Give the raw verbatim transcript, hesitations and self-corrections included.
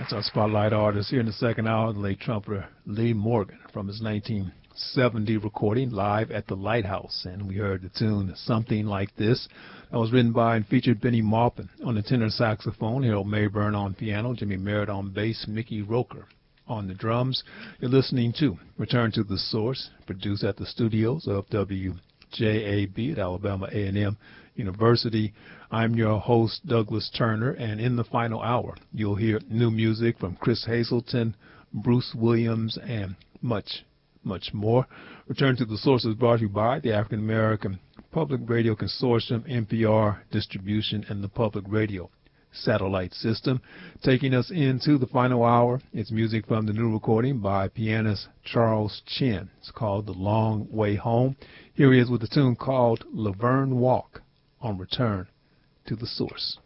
That's our spotlight artist here in the second hour, the late trumpeter Lee Morgan from his nineteen seventy recording, Live at the Lighthouse. And we heard the tune Something Like This. That was written by and featured Benny Maupin on the tenor saxophone, Harold Mayburn on piano, Jimmy Merritt on bass, Mickey Roker on the drums. You're listening to Return to the Source, produced at the studios of W J A B at Alabama A and M University. I'm your host, Douglas Turner, and in the final hour, you'll hear new music from Chris Hazelton, Bruce Williams, and much, much more. Return to the Source is brought to you by the African American Public Radio Consortium, N P R Distribution, and the Public Radio Satellite System. Taking us into the final hour, it's music from the new recording by pianist Charles Chin. It's called The Long Way Home. Here he is with a tune called Laverne Walk on Return to the Source.